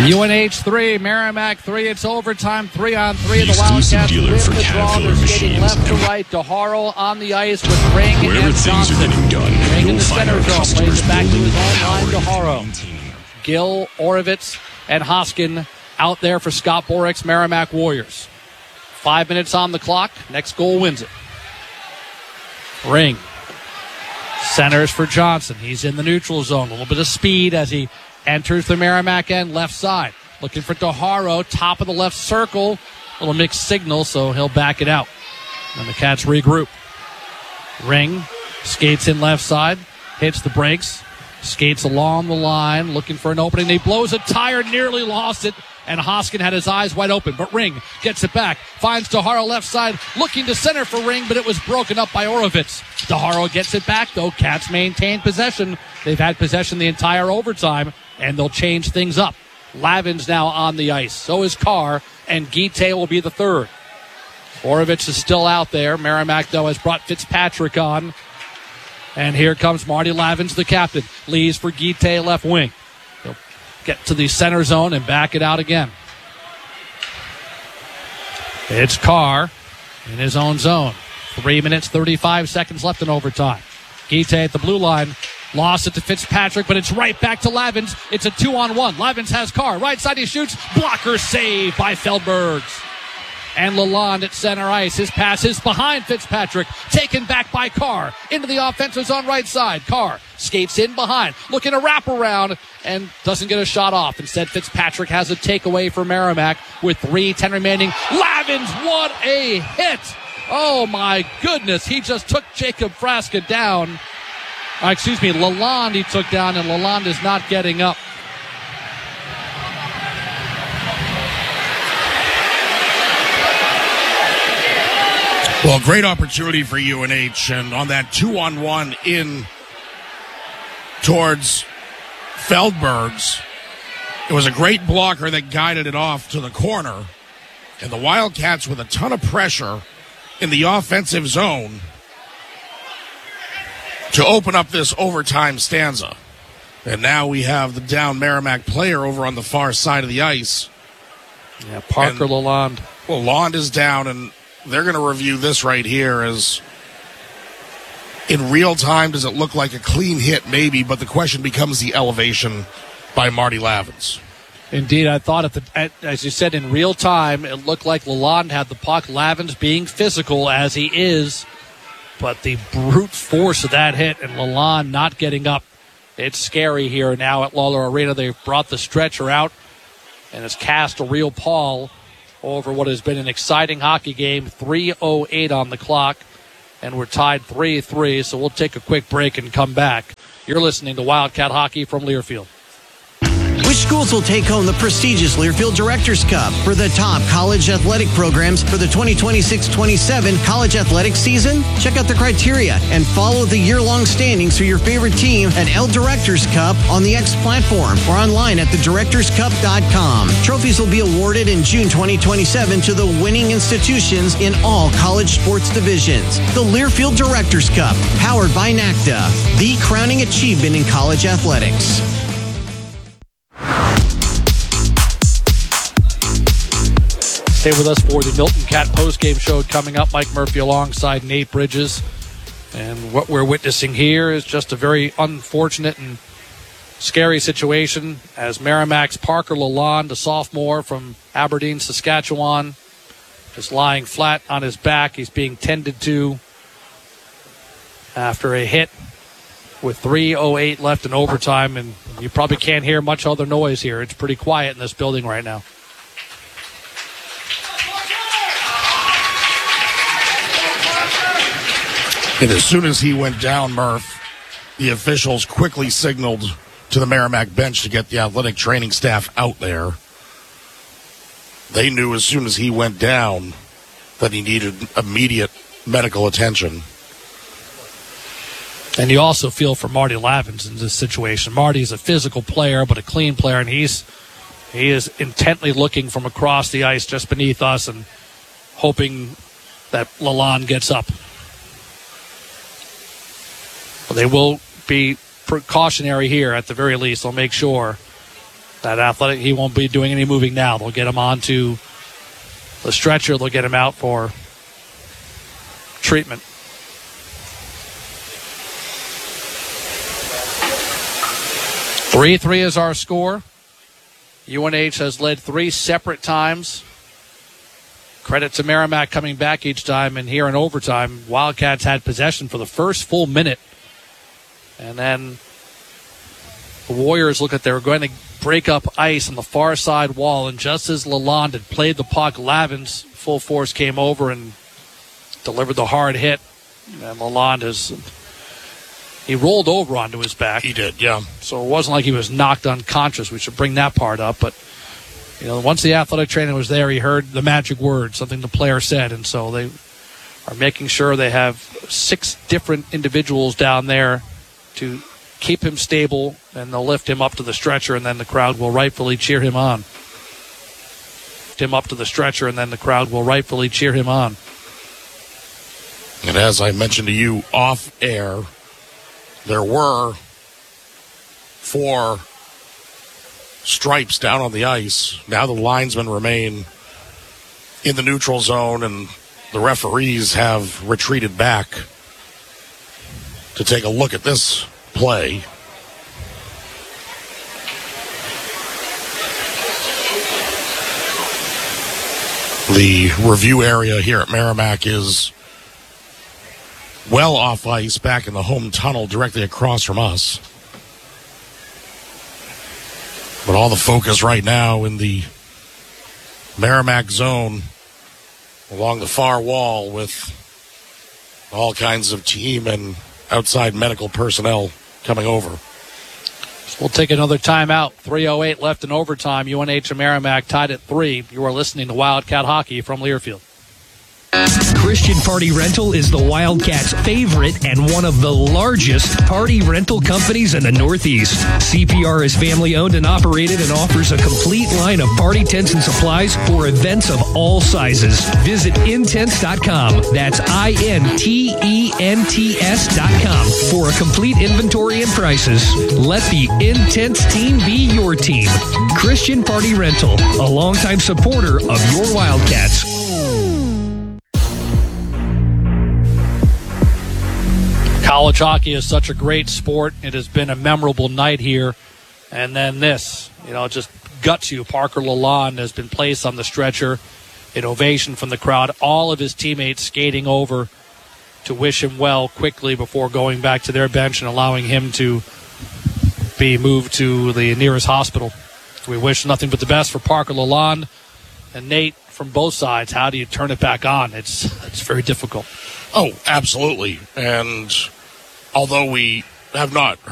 UNH 3, Merrimack 3. It's overtime, 3-on-3. The Wildcats win the draw. They're skating left to right. DeHaro on the ice with Ring and Johnson. Ring in the center zone, plays it back to his own line, DeHaro. Gill, Orovitz, and Hoskin out there for Scott Borik's Merrimack Warriors. 5 minutes on the clock. Next goal wins it. Ring centers for Johnson. He's in the neutral zone. A little bit of speed as he enters the Merrimack end, left side. Looking for DeHaro, top of the left circle. A little mixed signal, so he'll back it out. And the Cats regroup. Ring skates in left side, hits the brakes, skates along the line, looking for an opening. He blows a tire, nearly lost it, and Hoskin had his eyes wide open. But Ring gets it back, finds DeHaro left side, looking to center for Ring, but it was broken up by Orovitz. DeHaro gets it back, though. Cats maintain possession. They've had possession the entire overtime, and they'll change things up. Lavin's now on the ice. So is Carr, and Guite will be the third. Orovitz is still out there. Merrimack, though, has brought Fitzpatrick on. And here comes Marty Lavins, the captain. Leaves for Guite, left wing. He'll get to the center zone and back it out again. It's Carr in his own zone. 3 minutes, 35 seconds left in overtime. Guite at the blue line. Lost it to Fitzpatrick, but it's right back to Lavins. It's a 2-on-1. Lavins has Carr. Right side he shoots. Blocker save by Feldbergs. And Lalonde at center ice. His pass is behind Fitzpatrick. Taken back by Carr. Into the offensive zone right side. Carr skates in behind. Looking to wrap around and doesn't get a shot off. Instead, Fitzpatrick has a takeaway for Merrimack with 3:10 remaining. Lavins, what a hit! Oh my goodness. He just took Jacob Frasca down. Lalonde he took down, and Lalonde is not getting up. Well, great opportunity for UNH, and on that 2-on-1 in towards Feldbergs, it was a great blocker that guided it off to the corner, and the Wildcats with a ton of pressure in the offensive zone to open up this overtime stanza. And now we have the down Merrimack player over on the far side of the ice. Yeah, Parker Lalonde. Well, Lalonde is down, and they're going to review this right here as in real time. Does it look like a clean hit? Maybe, but the question becomes the elevation by Marty Lavins. Indeed, I thought as you said, in real time, it looked like Lalonde had the puck. Lavins being physical as he is, but the brute force of that hit and Lalonde not getting up. It's scary here now at Lawler Arena. They've brought the stretcher out and has cast a real pall over what has been an exciting hockey game. 3:08 on the clock, and we're tied 3-3, so we'll take a quick break and come back. You're listening to Wildcat Hockey from Learfield. Which schools will take home the prestigious Learfield Directors Cup for the top college athletic programs for the 2026-27 college athletic season? Check out the criteria and follow the year-long standings for your favorite team at L Directors Cup on the X platform or online at thedirectorscup.com. Trophies will be awarded in June 2027 to the winning institutions in all college sports divisions. The Learfield Directors Cup, powered by NACDA, the crowning achievement in college athletics. Stay with us for the Milton Cat postgame show coming up. Mike Murphy alongside Nate Bridges. And what we're witnessing here is just a very unfortunate and scary situation as Merrimack's Parker Lalonde, a sophomore from Aberdeen, Saskatchewan, just lying flat on his back. He's being tended to after a hit with 3:08 left in overtime. And you probably can't hear much other noise here. It's pretty quiet in this building right now. And as soon as he went down, Murph, the officials quickly signaled to the Merrimack bench to get the athletic training staff out there. They knew as soon as he went down that he needed immediate medical attention. And you also feel for Marty Lavins in this situation. Marty's a physical player, but a clean player, and he is intently looking from across the ice just beneath us and hoping that Lalonde gets up. They will be precautionary here at the very least. They'll make sure That Athletic, he won't be doing any moving now. They'll get him onto the stretcher. They'll get him out for treatment. Three is our score. UNH has led 3 separate times. Credit to Merrimack coming back each time, and here in overtime, Wildcats had possession for the first full minute. And then the Warriors look like they were going to break up ice on the far side wall, and just as Lalonde had played the puck, Lavin's full force came over and delivered the hard hit. And Lalonde he rolled over onto his back. He did, yeah. So it wasn't like he was knocked unconscious. We should bring that part up. But, once the athletic trainer was there, he heard the magic word, something the player said. And so they are making sure they have 6 different individuals down there to keep him stable, and they'll lift him up to the stretcher, and then the crowd will rightfully cheer him on. And as I mentioned to you off air, there were 4 stripes down on the ice. Now the linesmen remain in the neutral zone, and the referees have retreated back to take a look at this play. The review area here at Merrimack is well off ice back in the home tunnel directly across from us. But all the focus right now in the Merrimack zone along the far wall with all kinds of team and outside medical personnel coming over. So we'll take another timeout. 3:08 left in overtime. UNH and Merrimack tied at 3. You are listening to Wildcat Hockey from Learfield. Christian Party Rental is the Wildcats' favorite and one of the largest party rental companies in the Northeast. CPR is family owned and operated and offers a complete line of party tents and supplies for events of all sizes. Visit intents.com. That's INTENTS.com for a complete inventory and prices. Let the Intents team be your team. Christian Party Rental, a longtime supporter of your Wildcats. College hockey is such a great sport. It has been a memorable night here. And then this, it just guts you. Parker Lalonde has been placed on the stretcher. An ovation from the crowd. All of his teammates skating over to wish him well quickly before going back to their bench and allowing him to be moved to the nearest hospital. We wish nothing but the best for Parker Lalonde. And Nate, from both sides, how do you turn it back on? It's very difficult. Oh, absolutely. And although we have not